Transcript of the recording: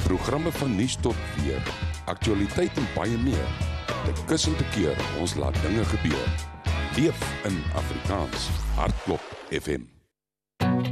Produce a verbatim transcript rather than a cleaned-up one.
Programme van nuus tot weer, aktualiteit en baie meer. By Kussende Keer, ons laat dinge gebeur. Leef in Afrikaans, Hartklop F M.